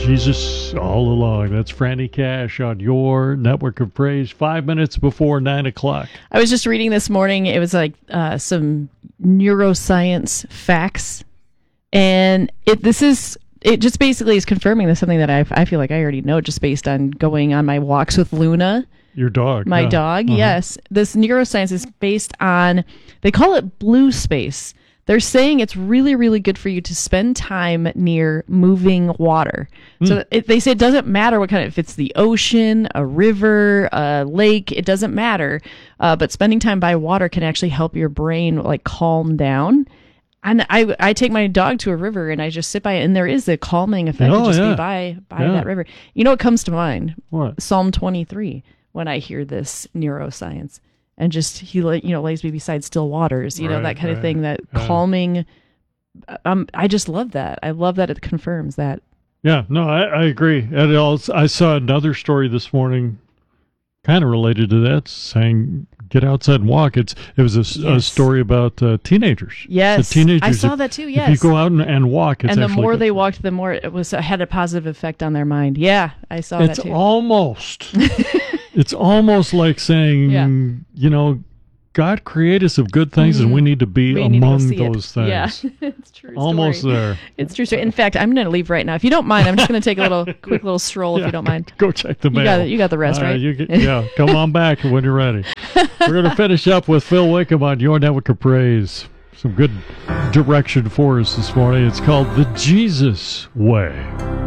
Jesus all along. That's Franny Cash on your Network of Praise, 5 minutes before 9 o'clock. I was just reading this morning. It was like some neuroscience facts. And it just basically is confirming that something that I feel like I already know just based on going on my walks with Luna. Your dog. My dog, yes. This neuroscience is based on, they call it blue space. They're saying it's really, really good for you to spend time near moving water. So they say it doesn't matter what kind of, if it's the ocean, a river, a lake, it doesn't matter. But spending time by water can actually help your brain like calm down. And I take my dog to a river and I just sit by it, and there is a calming effect to just be by that river. You know what comes to mind? What? Psalm 23, when I hear this neuroscience. And just, he lays me beside still waters, that kind of thing, that calming. I just love that. I love that it confirms that. Yeah, no, I agree. And I saw another story this morning kind of related to that, saying get outside and walk. It was a story about teenagers. Yes, the teenagers, I saw that too, yes. If you go out and walk, it's and the more they walked, the more it had a positive effect on their mind. Yeah, I saw that too. It's almost like saying, God created us of good things, and we need to be among those things. Yeah, it's true. Almost story. There. It's true. In fact, I'm going to leave right now. If you don't mind, I'm just going to take a quick little stroll. If you don't mind, go check the mail. You got the rest, right? Come on back when you're ready. We're going to finish up with Phil Wickham on your Network of Praise. Some good direction for us this morning. It's called The Jesus Way.